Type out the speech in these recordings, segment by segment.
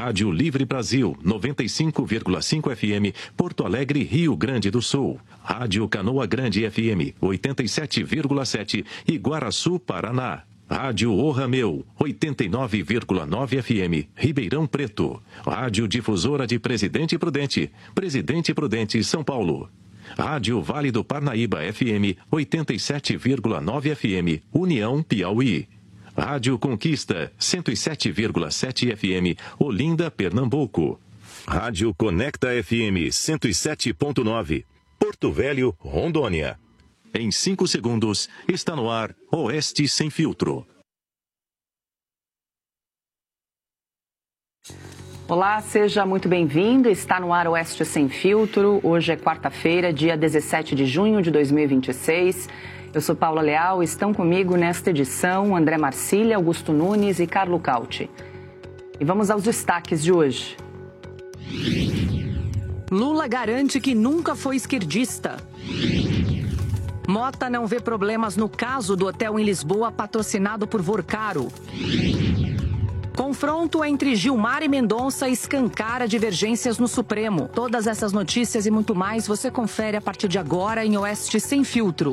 Rádio Livre Brasil, 95,5 FM, Porto Alegre, Rio Grande do Sul. Rádio Canoa Grande FM, 87,7, Iguaraçu, Paraná. Rádio O Rameu, 89,9 FM, Ribeirão Preto. Rádio Difusora de Presidente Prudente, São Paulo. Rádio Vale do Parnaíba FM, 87,9 FM, União, Piauí. Rádio Conquista, 107,7 FM, Olinda, Pernambuco. Rádio Conecta FM, 107,9, Porto Velho, Rondônia. Em 5 segundos, está no ar Oeste Sem Filtro. Olá, seja muito bem-vindo. Está no ar Oeste Sem Filtro. Hoje é quarta-feira, dia 17 de junho de 2026. Eu sou Paula Leal. Estão comigo nesta edição André Marcília, Augusto Nunes e Carlo Cauti. E vamos aos destaques de hoje. Lula garante que nunca foi esquerdista. Mota não vê problemas no caso do hotel em Lisboa patrocinado por Vorcaro. Confronto entre Gilmar e Mendonça escancara divergências no Supremo. Todas essas notícias e muito mais você confere a partir de agora em Oeste Sem Filtro.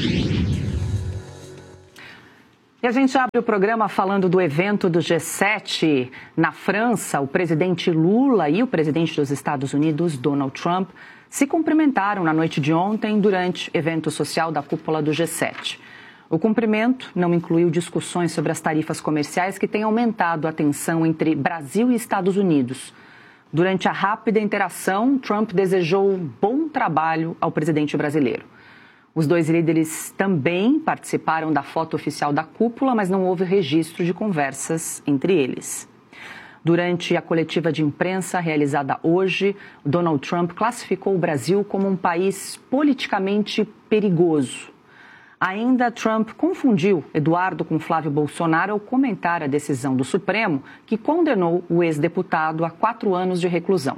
E a gente abre o programa falando do evento do G7 na França. O presidente Lula e o presidente dos Estados Unidos, Donald Trump, se cumprimentaram na noite de ontem durante evento social da cúpula do G7. O cumprimento não incluiu discussões sobre as tarifas comerciais que têm aumentado a tensão entre Brasil e Estados Unidos. Durante a rápida interação, Trump desejou bom trabalho ao presidente brasileiro. Os dois líderes também participaram da foto oficial da cúpula, mas não houve registro de conversas entre eles. Durante a coletiva de imprensa realizada hoje, Donald Trump classificou o Brasil como um país politicamente perigoso. Ainda, Trump confundiu Eduardo com Flávio Bolsonaro ao comentar a decisão do Supremo, que condenou o ex-deputado a 4 anos de reclusão.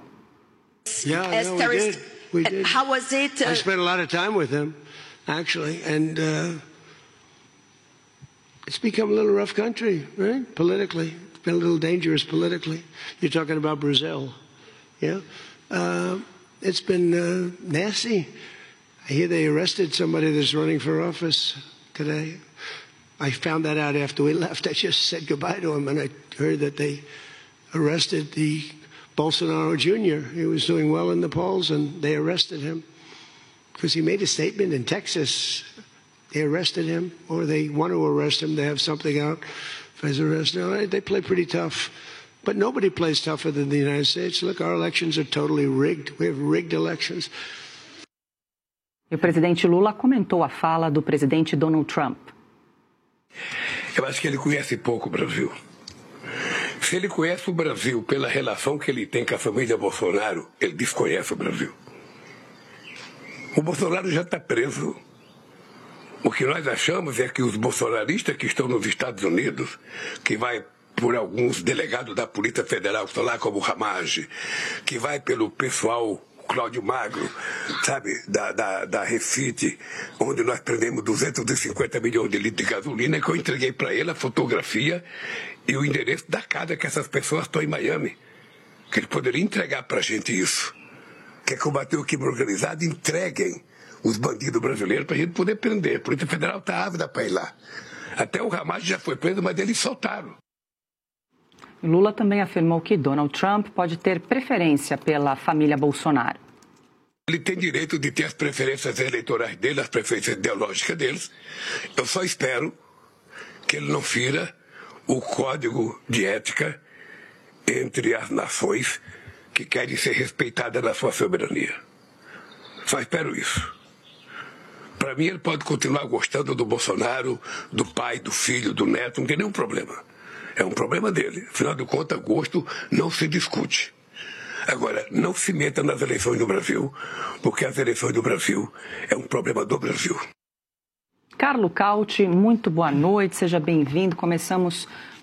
We did. How was it? I spent a lot of time with him, actually, and it's become a little rough country, right? Politically, it's been a little dangerous politically. You're talking about Brazil, yeah? It's been nasty. I hear they arrested somebody that's running for office today. I found that out after we left. I just said goodbye to him, and I heard that they arrested the Bolsonaro Jr. He was doing well in the polls, and they arrested him because he made a statement in Texas. They arrested him, or they want to arrest him. They have something out for his arrest. No, they play pretty tough, but nobody plays tougher than the United States. Look, our elections are totally rigged. We have rigged elections. E o presidente Lula comentou a fala do presidente Donald Trump. Eu acho que ele conhece pouco o Brasil. Se ele conhece o Brasil pela relação que ele tem com a família Bolsonaro, ele desconhece o Brasil. O Bolsonaro já está preso. O que nós achamos é que os bolsonaristas que estão nos Estados Unidos, que vai por alguns delegados da Polícia Federal, que estão lá como o Ramage, que vai pelo pessoal Cláudio Magro, sabe, da Refit, onde nós prendemos 250 milhões de litros de gasolina, que eu entreguei para ele a fotografia e o endereço da casa que essas pessoas estão em Miami. Que ele poderia entregar para a gente isso. Quer combater o crime organizado? Entreguem os bandidos brasileiros para a gente poder prender. A Polícia Federal está ávida para ir lá. Até o Ramage já foi preso, mas eles soltaram. Lula também afirmou que Donald Trump pode ter preferência pela família Bolsonaro. Ele tem direito de ter as preferências eleitorais dele, as preferências ideológicas deles. Eu só espero que ele não fira o código de ética entre as nações que querem ser respeitadas na sua soberania. Só espero isso. Para mim, ele pode continuar gostando do Bolsonaro, do pai, do filho, do neto, não tem nenhum problema. É um problema dele. Afinal de contas, gosto não se discute. Agora, não se meta nas eleições do Brasil, porque as eleições do Brasil é um problema do Brasil. Carlo Cauti, muito boa noite, seja bem-vindo. Começamos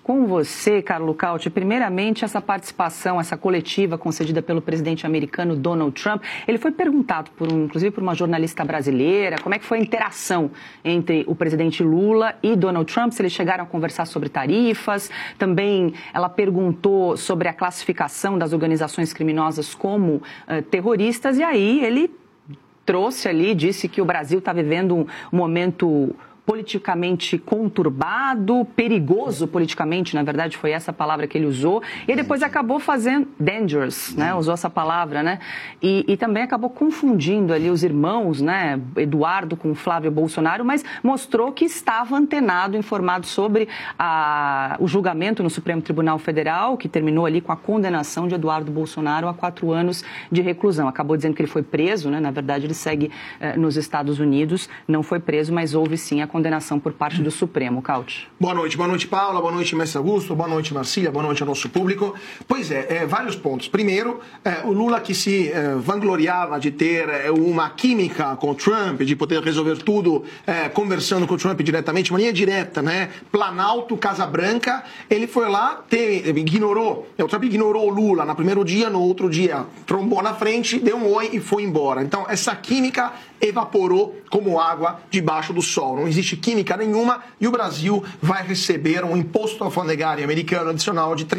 com você, Carlo Cauti. Primeiramente, essa participação, essa coletiva concedida pelo presidente americano Donald Trump, ele foi perguntado, inclusive por uma jornalista brasileira, como é que foi a interação entre o presidente Lula e Donald Trump, se eles chegaram a conversar sobre tarifas. Também ela perguntou sobre a classificação das organizações criminosas como terroristas, e aí ele trouxe ali, disse que o Brasil está vivendo um momento politicamente conturbado, perigoso politicamente, na verdade foi essa palavra que ele usou, e depois acabou fazendo, dangerous, né, usou essa palavra, né, e também acabou confundindo ali os irmãos, né, Eduardo com Flávio Bolsonaro, mas mostrou que estava antenado, informado sobre o julgamento no Supremo Tribunal Federal, que terminou ali com a condenação de Eduardo Bolsonaro a 4 anos de reclusão. Acabou dizendo que ele foi preso, né, na verdade ele segue nos Estados Unidos, não foi preso, mas houve sim a condenação por parte do Supremo. Cauti. Boa noite Paula, boa noite Mestre Augusto, boa noite Marcília, boa noite ao nosso público. Pois vários pontos. Primeiro, o Lula que se vangloriava de ter uma química com o Trump, de poder resolver tudo conversando com o Trump diretamente, uma linha direta, né? Planalto, Casa Branca, ele foi lá, o Trump ignorou o Lula no primeiro dia, no outro dia trombou na frente, deu um oi e foi embora. Então, essa química evaporou como água debaixo do sol. Não existe química nenhuma e o Brasil vai receber um imposto alfandegário americano adicional de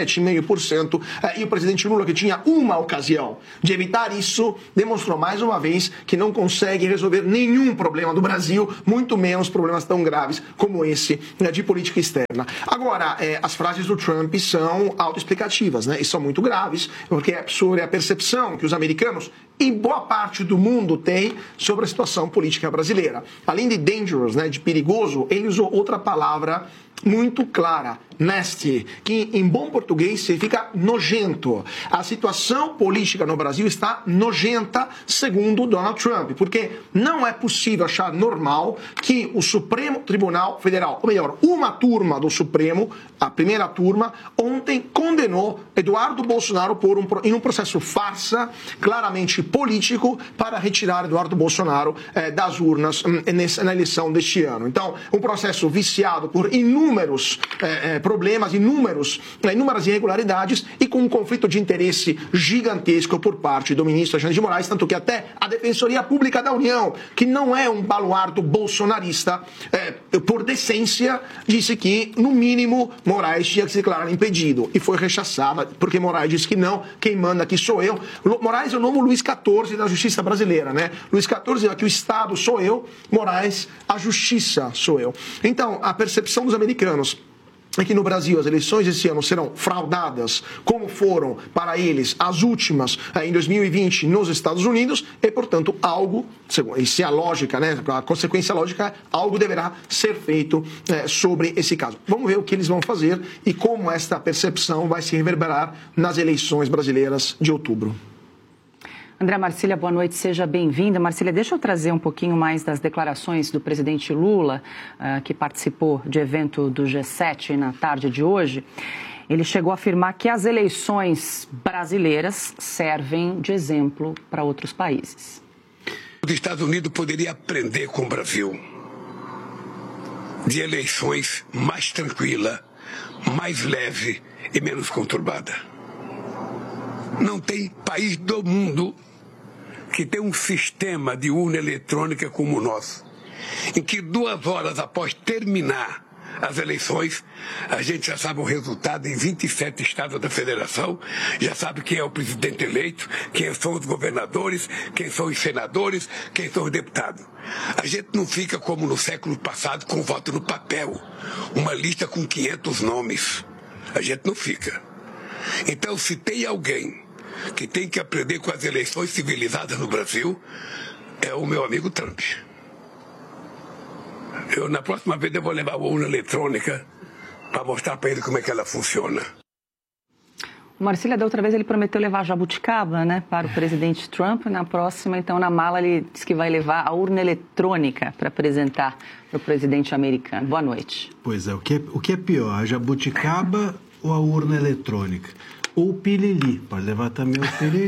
37,5%. E o presidente Lula, que tinha uma ocasião de evitar isso, demonstrou mais uma vez que não consegue resolver nenhum problema do Brasil, muito menos problemas tão graves como esse de política externa. Agora, as frases do Trump são autoexplicativas, né? E são muito graves, porque é sobre a percepção que os americanos e boa parte do mundo tem sobre a situação política brasileira. Além de dangerous, né, de perigoso, ele usou outra palavra muito clara, nasty, que em bom português significa nojento. A situação política no Brasil está nojenta, segundo Donald Trump, porque não é possível achar normal que o Supremo Tribunal Federal, ou melhor, uma turma do Supremo, a primeira turma, ontem condenou Eduardo Bolsonaro em um processo farsa, claramente político, para retirar Eduardo Bolsonaro das urnas na eleição deste ano. Então, um processo viciado por inúmeros problemas, inúmeras irregularidades e com um conflito de interesse gigantesco por parte do ministro Alexandre de Moraes, tanto que até a Defensoria Pública da União, que não é um baluardo bolsonarista, por decência, disse que, no mínimo, Moraes tinha que se declarar impedido. E foi rechaçada, porque Moraes disse que não, quem manda aqui sou eu. Moraes é o nome Luís XIV da justiça brasileira, né? Luís XIV, aqui o Estado sou eu, Moraes, a justiça sou eu. Então, a percepção dos americanos é que no Brasil as eleições esse ano serão fraudadas, como foram para eles as últimas em 2020 nos Estados Unidos, e, portanto, algo, se a lógica, né, a consequência lógica, algo deverá ser feito sobre esse caso. Vamos ver o que eles vão fazer e como esta percepção vai se reverberar nas eleições brasileiras de outubro. André Marcília, boa noite, seja bem-vinda. Marcília, deixa eu trazer um pouquinho mais das declarações do presidente Lula, que participou de evento do G7 na tarde de hoje. Ele chegou a afirmar que as eleições brasileiras servem de exemplo para outros países. Os Estados Unidos poderiam aprender com o Brasil de eleições mais tranquila, mais leve e menos conturbada. Não tem país do mundo que tem um sistema de urna eletrônica como o nosso, em que 2 horas após terminar as eleições, a gente já sabe o resultado em 27 estados da federação, já sabe quem é o presidente eleito, quem são os governadores, quem são os senadores, quem são os deputados. A gente não fica como no século passado com voto no papel, uma lista com 500 nomes. A gente não fica. Então, se tem alguém que tem que aprender com as eleições civilizadas no Brasil, é o meu amigo Trump. Na próxima vez eu vou levar a urna eletrônica para mostrar para ele como é que ela funciona. O Marcília, da outra vez, ele prometeu levar jabuticaba, né, para o presidente Trump. Na próxima, então, na mala, ele disse que vai levar a urna eletrônica para apresentar para o presidente americano. Boa noite. Pois é, o que é pior, a jabuticaba ou a urna eletrônica? Ou o pilili, pode levar também o pilili,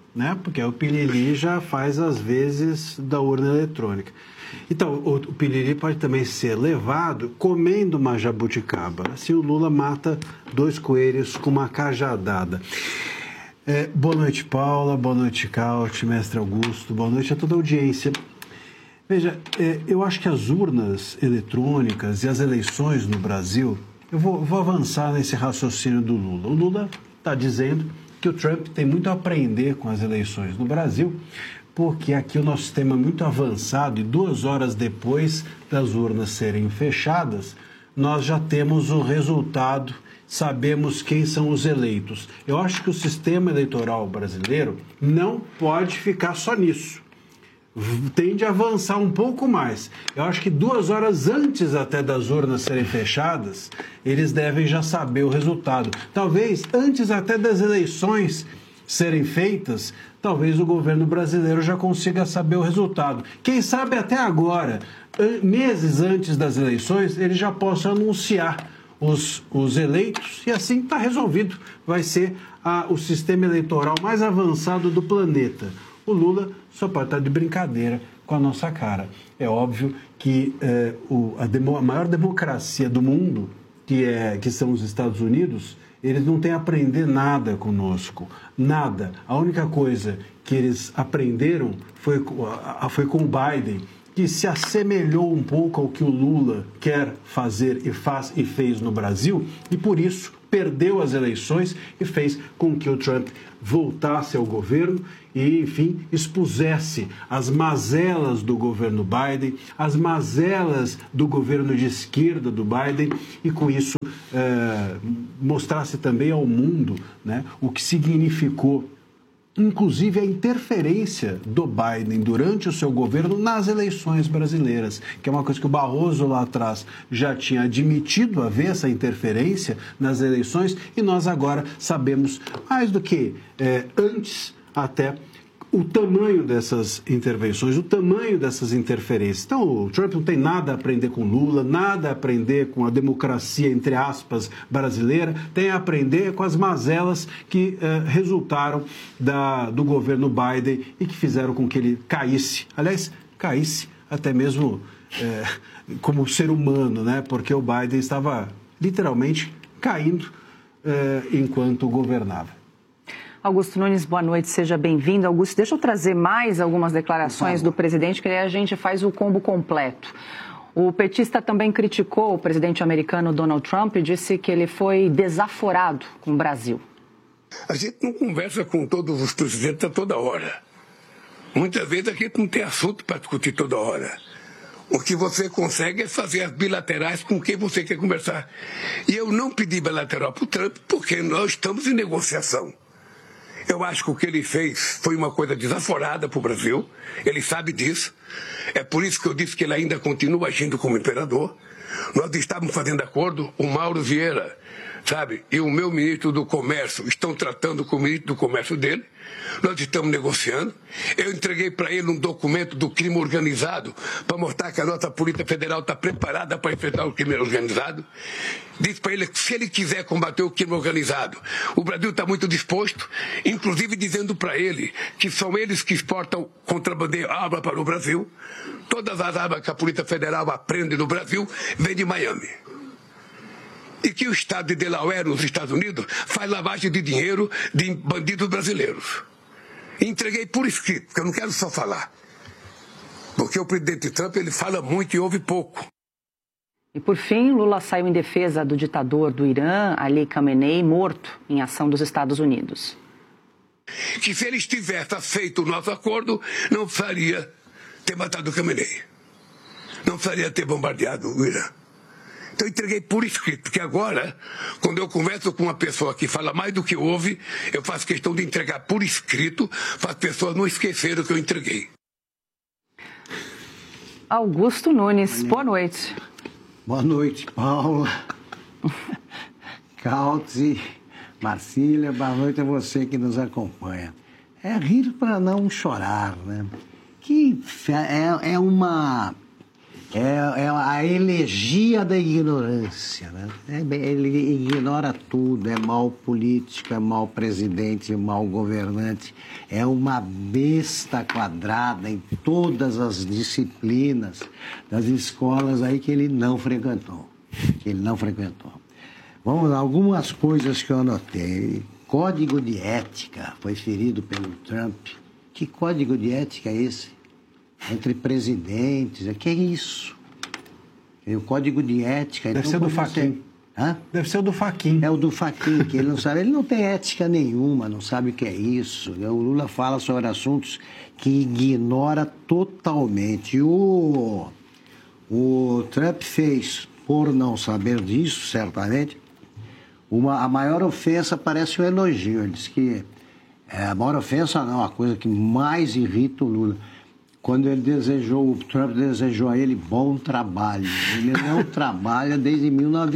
né? Porque o pilili já faz as vezes da urna eletrônica. Então, o pilili pode também ser levado comendo uma jabuticaba. Assim o Lula mata 2 coelhos com uma cajadada. Boa noite, Paula. Boa noite, Caute, mestre Augusto. Boa noite a toda a audiência. Veja, eu acho que as urnas eletrônicas e as eleições no Brasil... Eu vou avançar nesse raciocínio do Lula. O Lula está dizendo que o Trump tem muito a aprender com as eleições no Brasil, porque aqui o nosso sistema é muito avançado e 2 horas depois das urnas serem fechadas, nós já temos o resultado, sabemos quem são os eleitos. Eu acho que o sistema eleitoral brasileiro não pode ficar só nisso. Tende a avançar um pouco mais. Eu acho que 2 horas antes até das urnas serem fechadas, eles devem já saber o resultado. Talvez antes até das eleições serem feitas, talvez o governo brasileiro já consiga saber o resultado. Quem sabe até agora, meses antes das eleições, eles já possam anunciar os eleitos e assim está resolvido. Vai ser o sistema eleitoral mais avançado do planeta. O Lula só pode estar de brincadeira com a nossa cara. É óbvio que a maior democracia do mundo, que são os Estados Unidos, eles não têm a aprender nada conosco. Nada. A única coisa que eles aprenderam foi com o Biden, que se assemelhou um pouco ao que o Lula quer fazer e fez no Brasil, e por isso perdeu as eleições e fez com que o Trump voltasse ao governo e, enfim, expusesse as mazelas do governo Biden, as mazelas do governo de esquerda do Biden e, com isso, mostrasse também ao mundo, né, o que significou, inclusive, a interferência do Biden durante o seu governo nas eleições brasileiras, que é uma coisa que o Barroso lá atrás já tinha admitido haver essa interferência nas eleições, e nós agora sabemos, mais do que antes, até o tamanho dessas intervenções, o tamanho dessas interferências. Então, o Trump não tem nada a aprender com Lula, nada a aprender com a democracia, entre aspas, brasileira, tem a aprender com as mazelas que resultaram do governo Biden e que fizeram com que ele caísse. Aliás, caísse até mesmo como ser humano, né? Porque o Biden estava literalmente caindo enquanto governava. Augusto Nunes, boa noite, seja bem-vindo. Augusto, deixa eu trazer mais algumas declarações do presidente, que aí a gente faz o combo completo. O petista também criticou o presidente americano Donald Trump e disse que ele foi desaforado com o Brasil. A gente não conversa com todos os presidentes a toda hora. Muitas vezes a gente não tem assunto para discutir toda hora. O que você consegue é fazer as bilaterais com quem você quer conversar. E eu não pedi bilateral para o Trump porque nós estamos em negociação. Eu acho que o que ele fez foi uma coisa desaforada para o Brasil. Ele sabe disso. É por isso que eu disse que ele ainda continua agindo como imperador. Nós estávamos fazendo acordo, o Mauro Vieira, sabe, e o meu ministro do Comércio estão tratando com o ministro do Comércio dele. Nós estamos negociando. Eu entreguei para ele um documento do crime organizado para mostrar que a nossa Polícia Federal está preparada para enfrentar o crime organizado. Disse para ele que se ele quiser combater o crime organizado, o Brasil está muito disposto, inclusive dizendo para ele que são eles que exportam contrabandeiro, arma para o Brasil. Todas as armas que a Polícia Federal aprende no Brasil vêm de Miami. E que o estado de Delaware, nos Estados Unidos, faz lavagem de dinheiro de bandidos brasileiros. Entreguei por escrito, porque eu não quero só falar. Porque o presidente Trump, ele fala muito e ouve pouco. E por fim, Lula saiu em defesa do ditador do Irã, Ali Khamenei, morto em ação dos Estados Unidos. Que se ele tivesse aceito o nosso acordo, não precisaria ter matado o Khamenei. Não precisaria ter bombardeado o Irã. Então eu entreguei por escrito, porque agora, quando eu converso com uma pessoa que fala mais do que ouve, eu faço questão de entregar por escrito para as pessoas não esquecerem o que eu entreguei. Augusto Nunes, boa noite. Boa noite, Paula, Caute, Marcília, boa noite a você que nos acompanha. É rir para não chorar, né? Que é uma É a elegia da ignorância, né? Ele ignora tudo, é mau político, é mau presidente, é mau governante, é uma besta quadrada em todas as disciplinas das escolas aí que ele não frequentou. Vamos lá, algumas coisas que eu anotei. Código de ética foi ferido pelo Trump. Que código de ética é esse? Entre presidentes, que é isso? O código de ética... Deve ser do Fachin. Deve ser o do Fachin. É o do Fachin, que ele não sabe. Ele não tem ética nenhuma, não sabe o que é isso. O Lula fala sobre assuntos que ignora totalmente. O Trump fez, por não saber disso, certamente, a maior ofensa parece um elogio. Ele disse que a maior ofensa não, a coisa que mais irrita o Lula. Quando o Trump desejou a ele bom trabalho. Ele não trabalha desde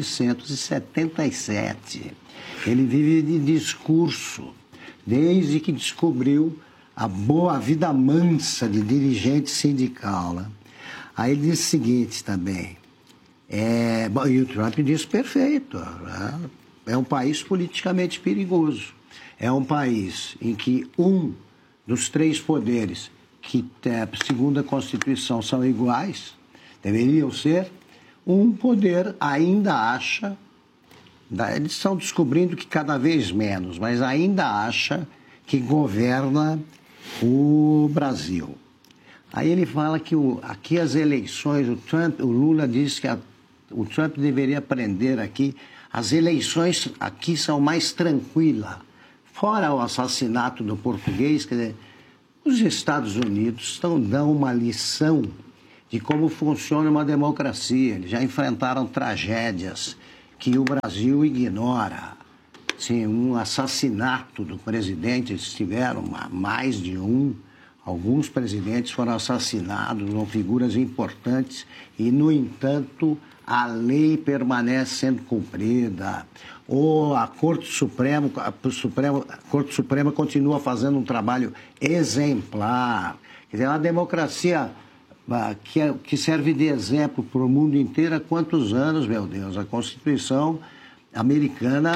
1977. Ele vive de discurso, desde que descobriu a vida mansa de dirigente sindical. Né? Aí ele disse o seguinte também, e o Trump disse perfeito, né? É um país politicamente perigoso. É um país em que um dos três poderes que, segundo a Constituição, são iguais, deveriam ser, um poder ainda acha, eles estão descobrindo que cada vez menos, mas ainda acha que governa o Brasil. Aí ele fala que aqui as eleições, o Lula diz que o Trump deveria aprender aqui, as eleições aqui são mais tranquilas, fora o assassinato do português, quer dizer, os Estados Unidos dão uma lição de como funciona uma democracia. Eles já enfrentaram tragédias que o Brasil ignora. Sim, um assassinato do presidente, eles tiveram mais de um. Alguns presidentes foram assassinados, são figuras importantes, e, no entanto, a lei permanece sendo cumprida. Ou a Corte Suprema continua fazendo um trabalho exemplar. Quer dizer, é uma democracia que serve de exemplo para o mundo inteiro há quantos anos, meu Deus? A Constituição americana,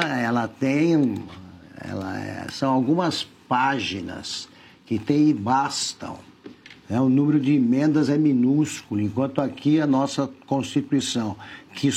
são algumas páginas que tem e bastam. O número de emendas é minúsculo, enquanto aqui a nossa Constituição, que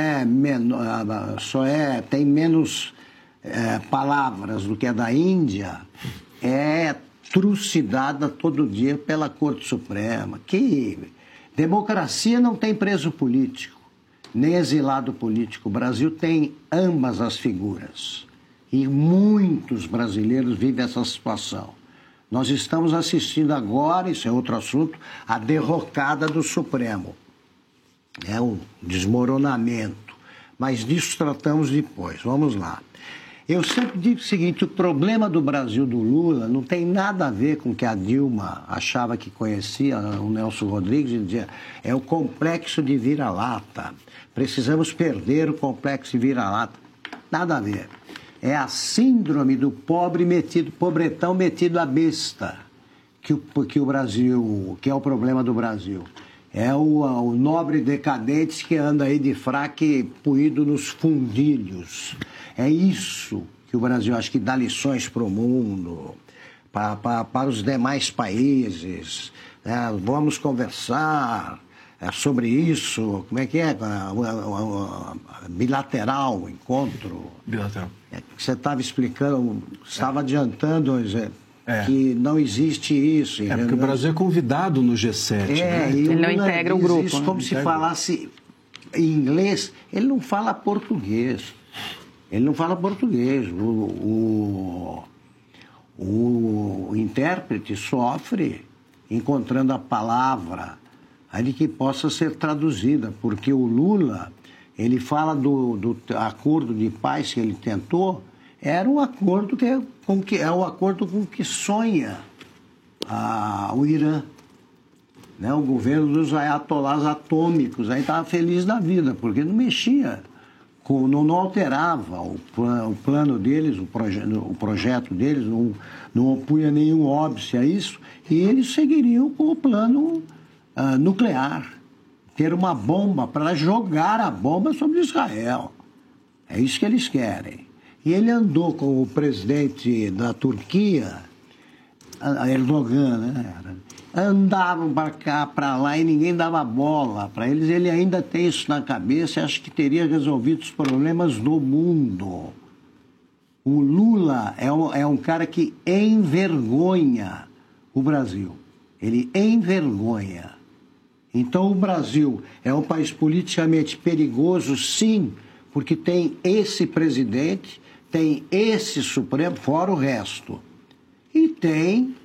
tem menos palavras do que a da Índia, é trucidada todo dia pela Corte Suprema. Que democracia não tem preso político, nem exilado político. O Brasil tem ambas as figuras. E muitos brasileiros vivem essa situação. Nós estamos assistindo agora, isso é outro assunto, a derrocada do Supremo. É um desmoronamento. Mas disso tratamos depois. Vamos lá. Eu sempre digo o seguinte, o problema do Brasil do Lula não tem nada a ver com o que a Dilma achava que conhecia, o Nelson Rodrigues, e dizia, é o complexo de vira-lata. Precisamos perder o complexo de vira-lata. Nada a ver. É a síndrome do pobretão metido à besta, que o Brasil, que é o problema do Brasil. É o nobre decadente que anda aí de fraque puído nos fundilhos. É isso que o Brasil acho que dá lições para o mundo, para os demais países. Vamos conversar sobre isso. Como é que é? Bilateral, o encontro. Bilateral. Você estava explicando, estava adiantando, que não existe isso. Porque o Brasil é convidado no G7. Né? Ele não integra o grupo. Isso como se falasse em inglês. Ele não fala português. O intérprete sofre encontrando a palavra ali que possa ser traduzida, porque o Lula, ele fala do acordo de paz que ele tentou, era um acordo é o acordo com que sonha o Irã. Né? O governo dos ayatolás atômicos aí estava feliz da vida, porque não mexia, não alterava o plano deles, o projeto deles, não opunha nenhum óbice a isso, e eles seguiriam com o plano nuclear. ter uma bomba para jogar a bomba sobre Israel. É isso que eles querem. E ele andou com o presidente da Turquia, Erdogan, né? Andavam para cá, para lá, e ninguém dava bola para eles. Ele ainda tem isso na cabeça e acha que teria resolvido os problemas do mundo. O Lula é um cara que envergonha o Brasil. Ele envergonha. Então o Brasil é um país politicamente perigoso, sim, porque tem esse presidente, tem esse Supremo, fora o resto. E tem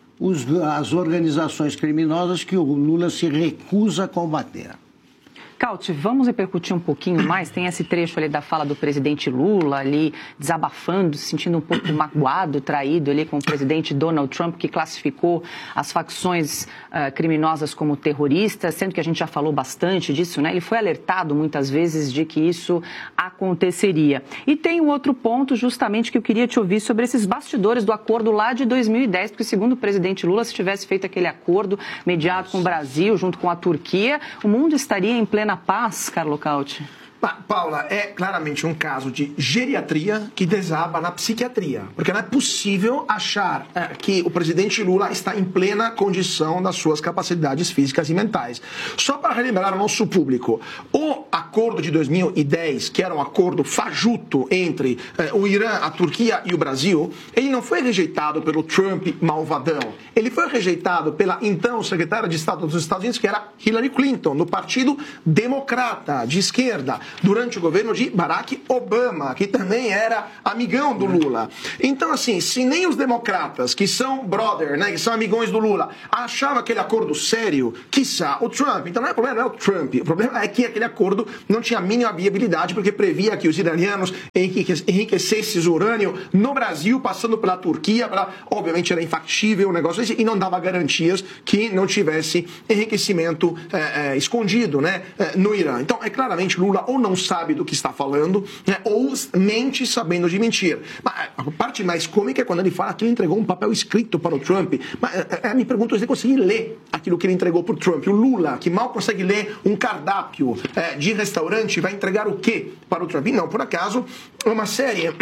as organizações criminosas que o Lula se recusa a combater. Cauti, vamos repercutir um pouquinho mais. Tem esse trecho ali da fala do presidente Lula, ali desabafando, se sentindo um pouco magoado, traído ali com o presidente Donald Trump, que classificou as facções criminosas como terroristas, sendo que a gente já falou bastante disso, né? Ele foi alertado muitas vezes de que isso aconteceria. E tem um outro ponto, justamente, que eu queria te ouvir sobre esses bastidores do acordo lá de 2010, porque segundo o presidente Lula, se tivesse feito aquele acordo mediado com o Brasil, junto com a Turquia, o mundo estaria em plena paz, Carlo Cauti? Paula, é claramente um caso de geriatria que desaba na psiquiatria, porque não é possível achar que o presidente Lula está em plena condição das suas capacidades físicas e mentais. Só para relembrar ao nosso público, o acordo de 2010, que era um acordo fajuto entre o Irã, a Turquia e o Brasil, ele não foi rejeitado pelo Trump malvadão, ele foi rejeitado pela então secretária de Estado dos Estados Unidos, que era Hillary Clinton, do Partido Democrata, de esquerda, durante o governo de Barack Obama, que também era amigão do Lula. Então, assim, se nem os democratas, que são brother, né, que são amigões do Lula, achavam aquele acordo sério, quiçá o Trump. Então, não é o problema, não é o Trump. O problema é que aquele acordo não tinha a mínima viabilidade, porque previa que os iranianos enriquecessem urânio no Brasil, passando pela Turquia, obviamente era infactível o negócio, e não dava garantias que não tivesse enriquecimento escondido, né, no Irã. Então, é claramente Lula ou não sabe do que está falando, né, ou mente sabendo de mentir. Mas a parte mais cômica é quando ele fala que ele entregou um papel escrito para o Trump. Mas me pergunto se ele conseguiu ler aquilo que ele entregou para o Trump. O Lula, que mal consegue ler um cardápio de restaurante, vai entregar o quê para o Trump? E não, por acaso, uma série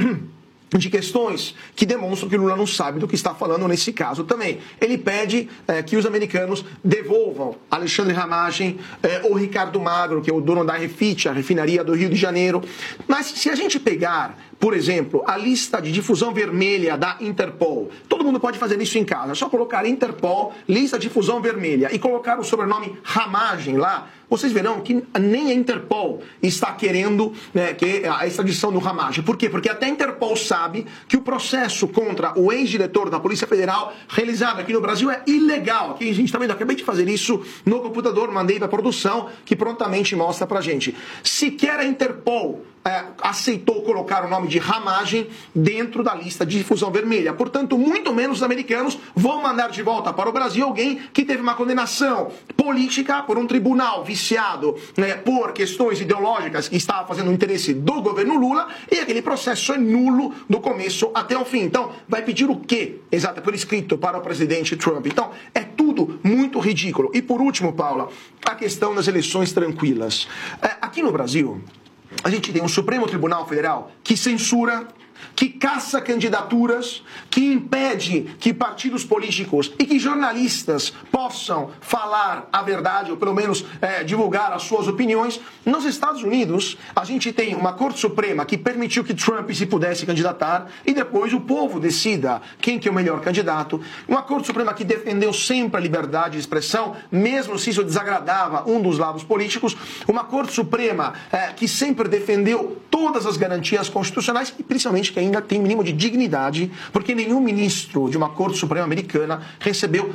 de questões que demonstram que o Lula não sabe do que está falando nesse caso também. Ele pede que os americanos devolvam Alexandre Ramagem ou Ricardo Magro, que é o dono da Refit, a refinaria do Rio de Janeiro. Mas se a gente pegar, por exemplo, a lista de difusão vermelha da Interpol, todo mundo pode fazer isso em casa, é só colocar Interpol, lista de difusão vermelha, e colocar o sobrenome Ramagem lá, vocês verão que nem a Interpol está querendo, né, que a extradição do Ramagem. Por quê? Porque até a Interpol sabe que o processo contra o ex-diretor da Polícia Federal realizado aqui no Brasil é ilegal. Aqui a gente está vendo, acabei de fazer isso no computador, mandei para a produção, que prontamente mostra pra gente. Sequer a Interpol aceitou colocar o nome de Ramagem dentro da lista de difusão vermelha. Portanto, muito menos os americanos vão mandar de volta para o Brasil alguém que teve uma condenação política por um tribunal viciado, né, por questões ideológicas que estava fazendo o interesse do governo Lula, e aquele processo é nulo do começo até o fim. Então, vai pedir o quê? Exato, por escrito para o presidente Trump. Então, é tudo muito ridículo. E por último, Paula, a questão das eleições tranquilas. Aqui no Brasil, a gente tem um Supremo Tribunal Federal que censura, que caça candidaturas, que impede que partidos políticos e que jornalistas possam falar a verdade, ou pelo menos divulgar as suas opiniões. Nos Estados Unidos, a gente tem uma Corte Suprema que permitiu que Trump se pudesse candidatar e depois o povo decida quem que é o melhor candidato. Uma Corte Suprema que defendeu sempre a liberdade de expressão, mesmo se isso desagradava um dos lados políticos. Uma Corte Suprema que sempre defendeu todas as garantias constitucionais e principalmente que ainda tem mínimo de dignidade, porque nenhum ministro de uma Corte Suprema americana recebeu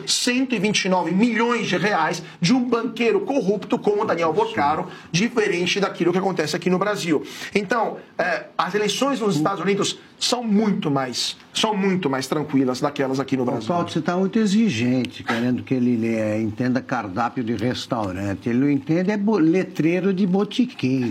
129 milhões de reais de um banqueiro corrupto como Daniel Boccaro, diferente daquilo que acontece aqui no Brasil. Então, as eleições nos Estados Unidos são muito mais tranquilas daquelas aqui no Brasil. Paulo, você está muito exigente, querendo que ele entenda cardápio de restaurante. Ele não entende letreiro de botiquim.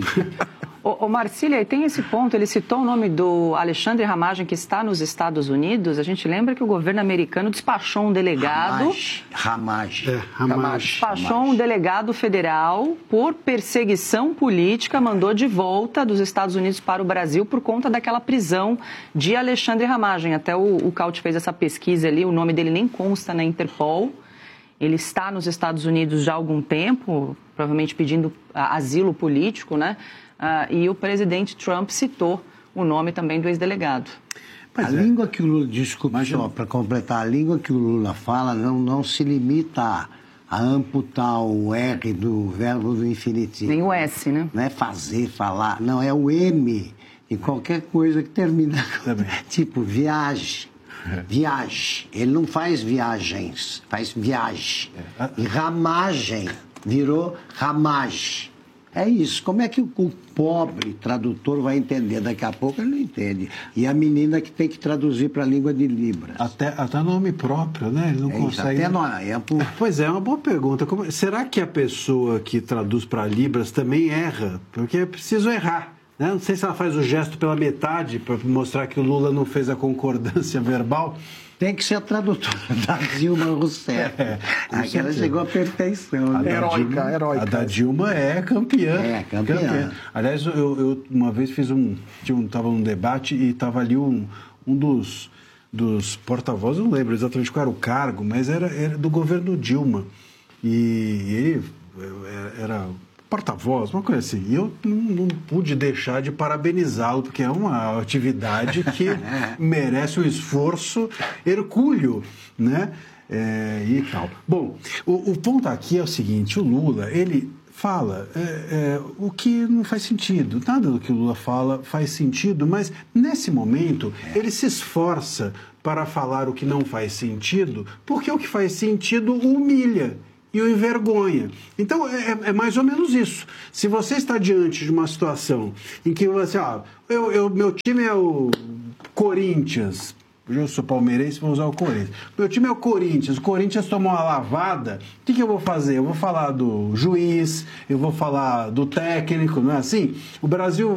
Ô Marcília, e tem esse ponto, ele citou o nome do Alexandre Ramagem, que está nos Estados Unidos. A gente lembra que o governo americano despachou um delegado... Ramagem. Despachou um delegado federal por perseguição política, mandou de volta dos Estados Unidos para o Brasil por conta daquela prisão de Alexandre Ramagem. Até o Caute fez essa pesquisa ali, o nome dele nem consta na Interpol. Ele está nos Estados Unidos já há algum tempo, provavelmente pedindo asilo político, né? E o presidente Trump citou o nome também do ex-delegado. A língua que o Lula, desculpe só para completar, a língua que o Lula fala não se limita a amputar o R do verbo do infinitivo. Nem o S, né? Não é fazer, falar, não, é o M de qualquer coisa que termina com, tipo viagem. Viagem. Ele não faz viagens, faz viagem. E ramagem virou ramagem. É isso. Como é que o pobre tradutor vai entender? Daqui a pouco ele não entende. E a menina que tem que traduzir para a língua de Libras. Até nome próprio, né? Ele não consegue... Pois é uma boa pergunta. Será que a pessoa que traduz para Libras também erra? Porque é preciso errar. Né? Não sei se ela faz o gesto pela metade para mostrar que o Lula não fez a concordância verbal. Tem que ser a tradutora da Dilma Rousseff. Aquela chegou à perfeição. Né? Heróica. A da Dilma é campeã. Campeã. Aliás, eu uma vez estava num debate e estava ali um dos porta-vozes, não lembro exatamente qual era o cargo, mas era do governo Dilma. E ele era porta-voz, uma coisa assim. E eu não pude deixar de parabenizá-lo, porque é uma atividade que merece um esforço hercúleo, né? E tal. Bom, o ponto aqui é o seguinte, o Lula, ele fala o que não faz sentido. Nada do que o Lula fala faz sentido, mas nesse momento ele se esforça para falar o que não faz sentido, porque o que faz sentido o humilha e o envergonha. Então, é mais ou menos isso. Se você está diante de uma situação em que você... meu time é o Corinthians. Eu sou palmeirense, vou usar o Corinthians. Meu time é o Corinthians tomou uma lavada. O que eu vou fazer? Eu vou falar do juiz, eu vou falar do técnico, não é assim? O Brasil